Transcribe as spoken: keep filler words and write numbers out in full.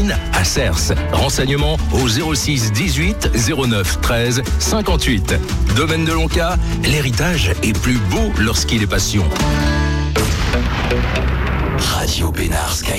à Cers. Renseignements au zéro six dix-huit zéro neuf treize cinquante-huit. Domaine de Lonca, l'héritage est plus beau lorsqu'il est passion. Radio Bénard Sky.